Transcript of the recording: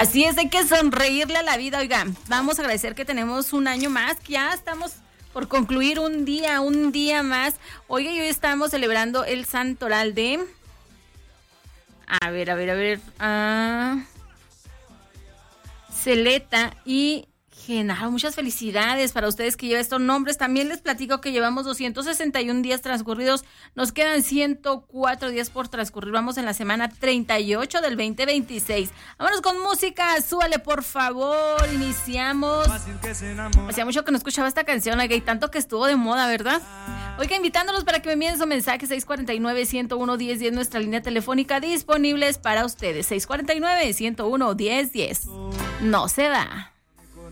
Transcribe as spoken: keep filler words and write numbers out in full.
Así es, hay que sonreírle a la vida. Oigan, vamos a agradecer que tenemos un año más, que ya estamos por concluir un día, un día más. Oiga, y hoy estamos celebrando el santoral de... A ver, a ver, a ver... Ah... Celeta y Genaro. Muchas felicidades para ustedes que llevan estos nombres. También les platico que llevamos doscientos sesenta y un días transcurridos. Nos quedan ciento cuatro días por transcurrir. Vamos en la semana treinta y ocho del veinte veintiséis. Vámonos con música. Súbale, por favor. Iniciamos. Hacía mucho que no escuchaba esta canción, oiga, y tanto que estuvo de moda, ¿verdad? Oiga, invitándolos para que me envíen su mensaje. Seis cuatro nueve, uno cero uno, diez diez, nuestra línea telefónica disponibles para ustedes. Seis cuatro nueve, uno cero uno, diez diez. No se va.